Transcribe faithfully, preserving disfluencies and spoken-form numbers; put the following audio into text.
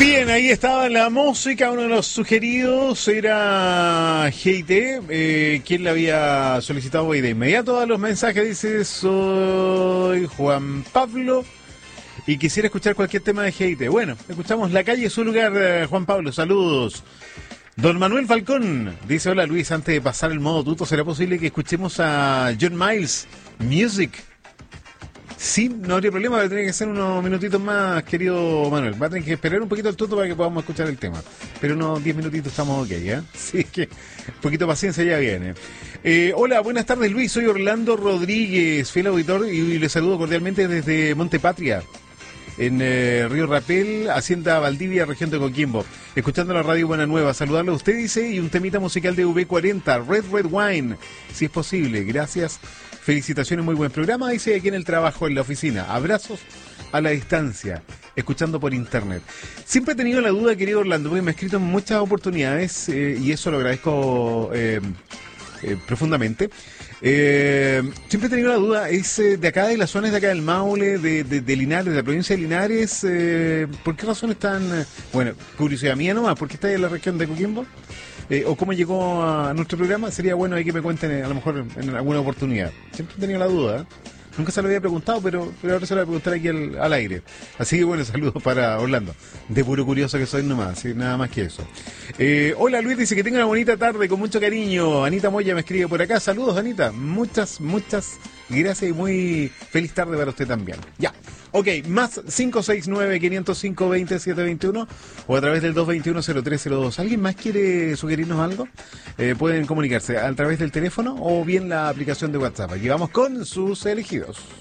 Bien, ahí estaba la música. Uno de los sugeridos era G T, eh, quien le había solicitado y de inmediato a los mensajes dice: soy Juan Pablo y quisiera escuchar cualquier tema de G T. Bueno, escuchamos La Calle, Su Lugar. eh, Juan Pablo, saludos. Don Manuel Falcón dice: hola Luis, antes de pasar el modo tuto, ¿será posible que escuchemos a John Miles, Music? Sí, no habría problema, va a tener que ser unos minutitos más, querido Manuel. Va a tener que esperar un poquito el tuto para que podamos escuchar el tema. Pero unos diez minutitos estamos ok, ¿eh? Sí, que un poquito de paciencia ya viene. Eh, hola, buenas tardes Luis, soy Orlando Rodríguez, fiel auditor, y, y les saludo cordialmente desde Montepatria, en eh, Río Rapel, Hacienda Valdivia, región de Coquimbo. Escuchando la radio Buena Nueva, saludarle a usted, dice, y un temita musical de V cuarenta, Red Red Wine, si es posible. Gracias. Felicitaciones, muy buen programa, dice aquí en el trabajo, en la oficina. Abrazos a la distancia, escuchando por internet. Siempre he tenido la duda, querido Orlando, porque me ha escrito en muchas oportunidades, eh, y eso lo agradezco eh, eh, profundamente. Eh, siempre he tenido la duda, es eh, de acá, de las zonas de acá del Maule, de, de, de Linares, de la provincia de Linares, eh, ¿por qué razón están? Eh, bueno, curiosidad mía nomás, ¿por qué está en la región de Coquimbo? Eh, o cómo llegó a nuestro programa, sería bueno ahí que me cuenten eh, a lo mejor en alguna oportunidad. Siempre he tenido la duda, ¿eh? Nunca se lo había preguntado, pero, pero ahora se lo voy a preguntar aquí al, al aire. Así que bueno, saludos para Orlando. De puro curioso que soy nomás, ¿sí? Nada más que eso. Eh, hola Luis, dice que tenga una bonita tarde, con mucho cariño. Anita Moya me escribe por acá. Saludos, Anita. Muchas, muchas gracias y muy feliz tarde para usted también. Ya. Ok, más cinco seis nueve, quinientos cinco, veinte, setecientos veintiuno o a través del dos veintiuno, cero tres cero dos. ¿Alguien más quiere sugerirnos algo? Eh, pueden comunicarse a través del teléfono o bien la aplicación de WhatsApp. Aquí vamos con sus elegidos.